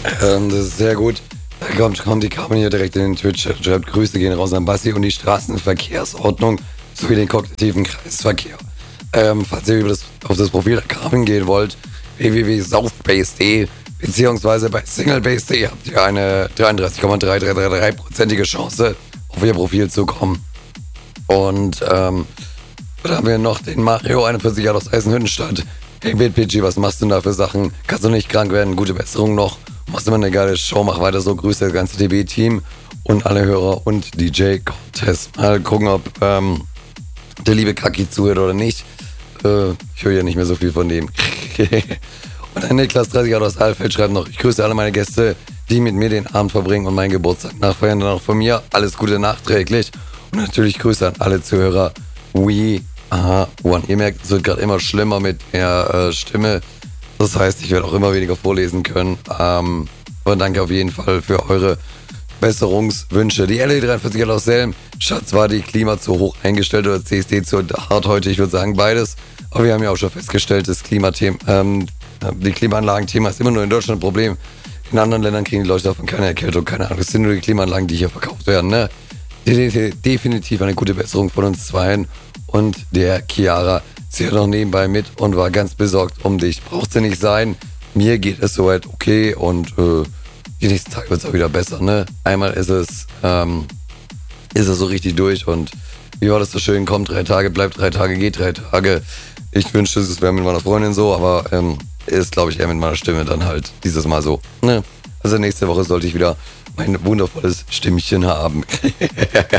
Das ist sehr gut. Da kommt die Carmen hier direkt in den Twitch. Schreibt, Grüße gehen raus an Bassi und die Straßenverkehrsordnung sowie den kognitiven Kreisverkehr. Falls ihr auf das Profil der Carmen gehen wollt, www.saufbase.de beziehungsweise bei singlebase.de habt ihr eine 33,3333%ige Chance, auf ihr Profil zu kommen. Und dann haben wir noch den Mario 41 Jahre aus Eisenhüttenstadt. Hey BitPG, was machst du denn da für Sachen? Kannst du nicht krank werden? Gute Besserung noch. Machst immer eine geile Show, mach weiter so. Grüße das ganze DB-Team und alle Hörer und DJ Contest. Mal gucken, ob der liebe Kaki zuhört oder nicht. Ich höre ja nicht mehr so viel von dem. Und der Niklas 30 Jahre aus Alfeld schreibt noch, ich grüße alle meine Gäste, die mit mir den Abend verbringen und meinen Geburtstag nachfeiern. Dann auch von mir alles Gute nachträglich. Und natürlich Grüße an alle Zuhörer. We are one. Ihr merkt, es wird gerade immer schlimmer mit der Stimme. Das heißt, ich werde auch immer weniger vorlesen können. Aber danke auf jeden Fall für eure Besserungswünsche. Die LE43 aus Selm. Schatz, war die Klima zu hoch eingestellt oder CSD zu hart heute? Ich würde sagen beides. Aber wir haben ja auch schon festgestellt, das Klimathema, die Klimaanlagenthema ist immer nur in Deutschland ein Problem. In anderen Ländern kriegen die Leute davon keine Erkältung, keine Ahnung. Das sind nur die Klimaanlagen, die hier verkauft werden. Ne? Definitiv eine gute Besserung von uns zweien. Und der Chiara zählt noch nebenbei mit und war ganz besorgt um dich. Braucht sie nicht sein. Mir geht es soweit okay und die nächsten Tage wird es auch wieder besser. Ne? Einmal ist es so richtig durch und wie war das so schön? Kommt 3 Tage, bleibt 3 Tage, geht 3 Tage. Ich wünschte, es wäre mit meiner Freundin so, aber ist, glaube ich, eher mit meiner Stimme dann halt dieses Mal so. Ne? Also nächste Woche sollte ich wieder mein wundervolles Stimmchen haben.